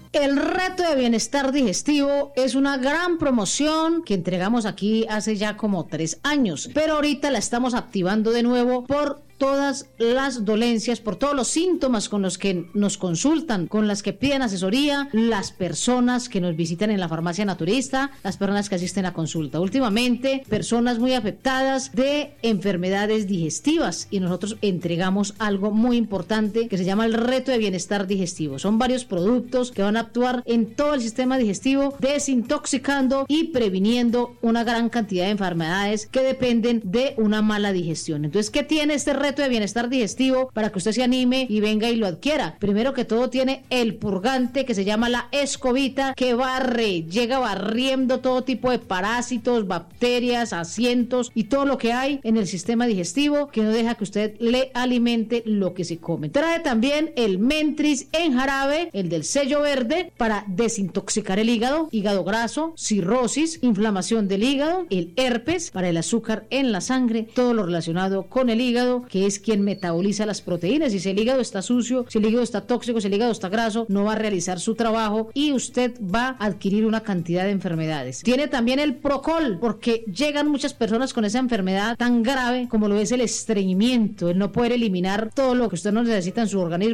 El reto de bienestar digestivo es una gran promoción que entregamos aquí hace ya como 3 años, pero ahorita la estamos activando de nuevo por todas las dolencias, por todos los síntomas con los que nos consultan, con las que piden asesoría, las personas que nos visitan en la farmacia naturista, las personas que asisten a consulta. Últimamente, personas muy afectadas de enfermedades digestivas, y nosotros entregamos algo muy importante que se llama el reto de bienestar digestivo. Son varios productos que van a actuar en todo el sistema digestivo, desintoxicando y previniendo una gran cantidad de enfermedades que dependen de una mala digestión. Entonces, ¿qué tiene este reto de bienestar digestivo para que usted se anime y venga y lo adquiera? Primero que todo, tiene el purgante que se llama la escobita, que llega barriendo todo tipo de parásitos, bacterias, asientos y todo lo que hay en el sistema digestivo, que no deja que usted le alimente lo que se come. Trae también el Mentris en jarabe, el del sello verde, para desintoxicar el hígado graso, cirrosis, inflamación del hígado, el herpes, para el azúcar en la sangre, todo lo relacionado con el hígado, que es quien metaboliza las proteínas. Y si el hígado está sucio, si el hígado está tóxico, si el hígado está graso, no va a realizar su trabajo y usted va a adquirir una cantidad de enfermedades. Tiene también el Procol, porque llegan muchas personas con esa enfermedad tan grave como lo es el estreñimiento, el no poder eliminar todo lo que usted no necesita en su organismo.